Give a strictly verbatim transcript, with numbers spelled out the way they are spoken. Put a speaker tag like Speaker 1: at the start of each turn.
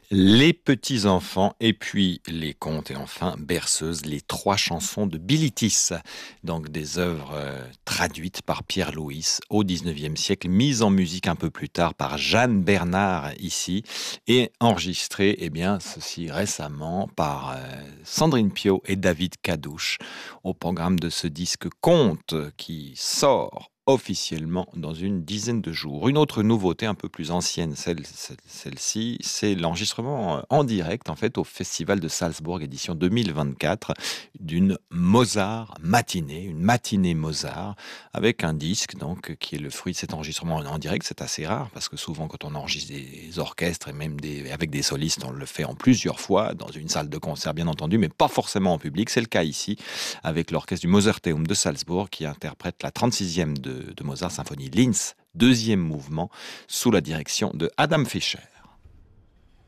Speaker 1: Les petits-enfants et puis les contes et enfin Berceuse, les trois chansons de Bilitis. Donc des œuvres euh, traduites par Pierre Louis au dix-neuvième siècle, mises en musique un peu plus tard par Jeanne Bernard ici et enregistrées, eh bien, ceci récemment par euh, Sandrine Piau et David Cadouche au programme de ce disque Conte qui sort officiellement dans une dizaine de jours. Une autre nouveauté un peu plus ancienne, celle, celle- celle-ci, c'est l'enregistrement euh, en direct en fait au Festival de Salzbourg édition deux mille vingt-quatre d'une Mozart matinée, une matinée Mozart avec un disque donc qui est le fruit de cet enregistrement en en direct. C'est assez rare parce que souvent quand on enregistre des orchestres et même des, avec des solistes, on le fait en plusieurs fois dans une salle de concert bien entendu, mais pas forcément en public. C'est le cas ici avec l'orchestre du Mozarteum de Salzbourg qui interprète la trente-sixième de, de Mozart, symphonie Linz, deuxième mouvement, sous la direction de Adam Fischer.